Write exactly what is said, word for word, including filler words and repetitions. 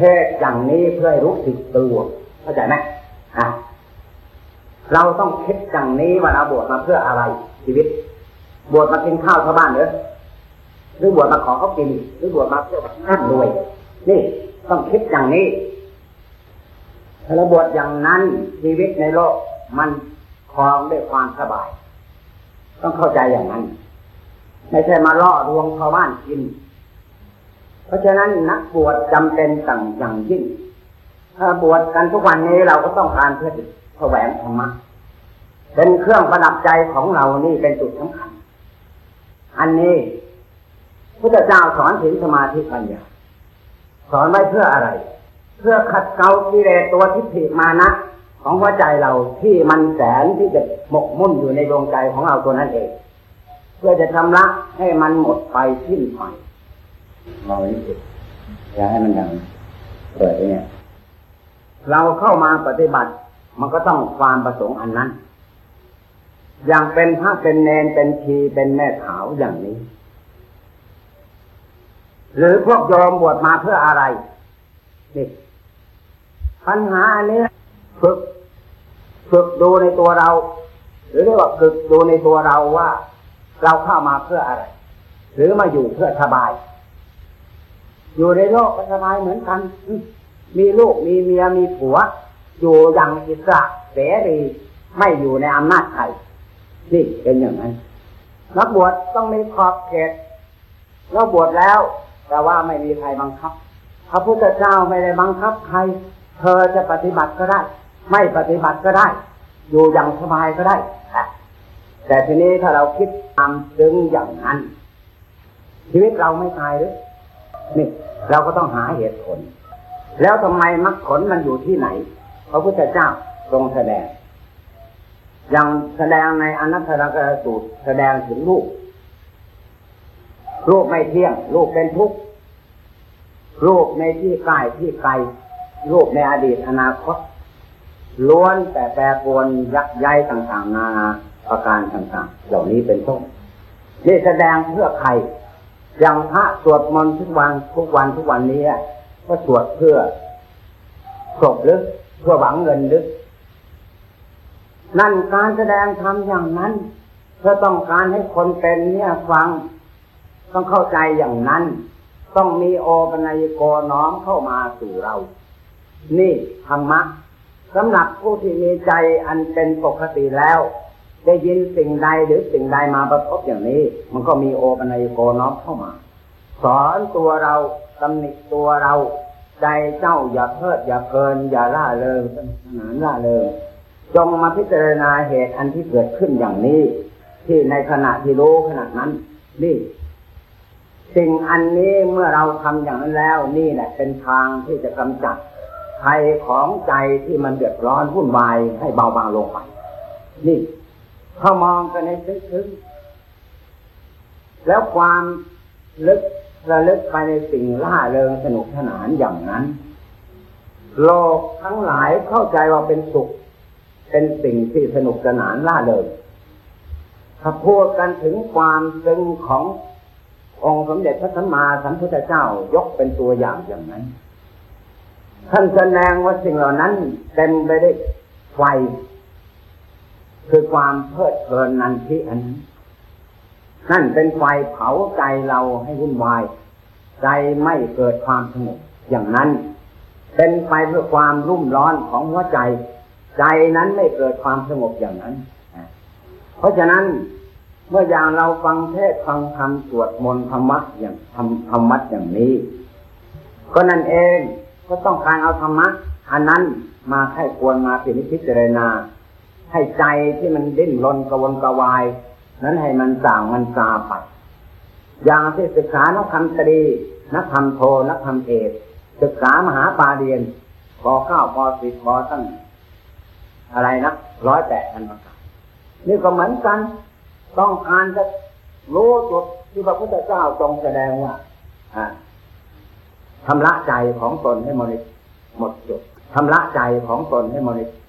ศอย่างนี้เพื่อให้รู้สึกตัวเข้าใจไหมอ่ะเราต้องคิดอย่างนี้ว่าเราบวชมาเพื่ออะไรชีวิตบวชมากินข้าวชาวบ้านเหรอหรือบวชมาขอเขากินหรือบวชมาเพื่อร่ำรวยนี่ต้องคิดอย่างนี้ถ้าเราบวชอย่างนั้นชีวิตในโลกมันครองด้วยความสบายต้องเข้าใจอย่างนั้นไม่ใช่มาล่อลวงชาวบ้านกินเพราะฉะนั้นนักบวชจำเป็นต่างอย่างยิ่งถ้าบวชกันทุกวันนี้เราก็ต้องการเพื่อแสวงธรรมะเป็นเครื่องประดับใจของเรานี่เป็นจุดสำคัญอันนี้พุทธเจ้าสอนศีลสมาธิปัญญาสอนไว้เพื่ออะไรเพื่อขัดเกลากิเลสตัวทิฏฐิมานะของหัวใจเราที่มันแสนที่จะหมกมุ่นอยู่ในดวงใจของเราตัวนั้นเองเพื่อจะชำระให้มันหมดไปสิ้นไปมองนี้สิอย่าให้มันดังเปิดเนี่ยเราเข้ามาปฏิบัติมันก็ต้องความประสงค์อันนั้นอย่างเป็นพระเป็นเณรเป็นชีเป็นแม่ขาวอย่างนี้หรือพวกโยมบวชมาเพื่ออะไรนี่ปัญหาอันนี้ฝึกฝึกดูในตัวเราหรือเรียกว่าฝึกดูในตัวเราว่าเราเข้ามาเพื่ออะไรหรือมาอยู่เพื่อสบายอยู่ในโลกก็สบายเหมือนกันมีลูกมีเมียมีผัวอยู่อย่างอิสระเสรีไม่อยู่ในอำนาจใครนี่เป็นอย่างนั้นนักบวชต้องมีขอบเขตเราบวชแล้วแต่ว่าไม่มีใครบังคับพระพุทธเจ้าไม่ได้บังคับใครเธอจะปฏิบัติก็ได้ไม่ปฏิบัติก็ได้อยู่อย่างสบายก็ได้แต่ทีนี้ถ้าเราคิดตามซึ้งอย่างนั้นชีวิตเราไม่ตายหรือนี่เราก็ต้องหาเหตุผลแล้วทำไมมรรคผลมันอยู่ที่ไหนพระพุทธเจ้าทรงแสดงอย่างแสดงในอนัตตลกสูตรแสดงถึงรูปรูปไม่เที่ยงรูปเป็นทุกข์รูปในที่ใกล้ที่ไกลรูปในอดีตอนาคตล้วนแต่แปรปรวนยักย้ายต่างๆนานาประการต่างๆเหล่านี้เป็นต้นนี่แสดงเพื่อใครอย่างพระสวดมนต์ทุกวันทุกวันทุกวันนี้ก็สวดเพื่อศพหรือเพื่อหวังเงินหรือนั่นการแสดงธรรมอย่างนั้นเพื่อต้องการให้คนเป็นเนี่ยฟังต้องเข้าใจอย่างนั้นต้องมีโอปัญญโกน้อมเข้ามาสู่เรานี่ธรรมะสำหรับผู้ที่มีใจอันเป็นปกติแล้วได้ยินสิ่งใดหรือสิ่งใดมาประทบอย่างนี้มันก็มีโอปัญญโกน้อมเข้ามาสอนตัวเราตำหนิตัวเราใจเจ้าอย่าเพิดอย่าเพลินอย่าล่าเริงสนุกสนานล่าเริงจงมาพิจารณาเหตุอันที่เกิดขึ้นอย่างนี้ที่ในขณะที่รู้ขณะนั้นนี่สิ่งอันนี้เมื่อเราทำอย่างนั้นแล้วนี่แหละเป็นทางที่จะกำจัดภัยของใจที่มันเดือดร้อนวุ่นวายให้เบาบางลงไปนี่ถ้ามองกันให้ลึกๆแล้วความลึกระลึกไปในสิ่งล่าเริงสนุกสนานอย่างนั้นโลกทั้งหลายเข้าใจว่าเป็นสุขเป็นสิ่งที่สนุกสนานล่าเริงถ้าพูดกันถึงความซึ้งขององค์สมเด็จพระสัมมาสัมพุทธเจ้ายกเป็นตัวอย่างอย่างนั้นท่านแสดงว่าสิ่งเหล่านั้นเต็มไปด้วยไฟคือความเพลิดเพลินนันทิอันนั้นนั่นเป็นไฟเผาใจเราให้วุ่นวายใจไม่เกิดความสงบอย่างนั้นเป็นไฟเพื่อความรุ่มร้อนของหัวใจใจนั้นไม่เกิดความสงบอย่างนั้นเพราะฉะนั้นเมื่ออย่างเราฟังเทศน์ฟังธรรมสวดมนต์ธรรมะอย่างธรรมธรรมะอย่างนี้ก็นั่นเองก็ต้องการเอาธรรมะอันนั้นมาให้ควรมาพิจารณาให้ใจที่มันดิ้นรนกระวนกระวายนั้นให้มันส่างมันซาไปอย่างที่ศึกษานักธรรมตรีนักธรรมโทนักธรรมเอกศึกษามหาปาเรียนป.เก้า ป.สิบ ป.ตั้งอะไรนะร้อยแปดพันประการนี่ก็เหมือนกันต้องการจะรู้จุดที่พระพุทธเจ้าทรงแสดงว่าชำระใจของตนให้หมดหมดจดชำระใจของตนให้หมด